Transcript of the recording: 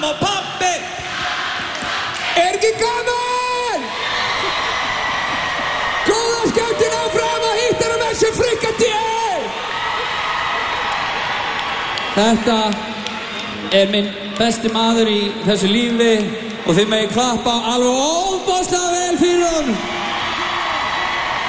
Og pabbi! Ekki gaman! Góða skemmtun áfram að hitta með sem frikadél! Þetta minn besti maður í þessu lífi og þið megið klappa alveg óbáslega vel fyrir honum.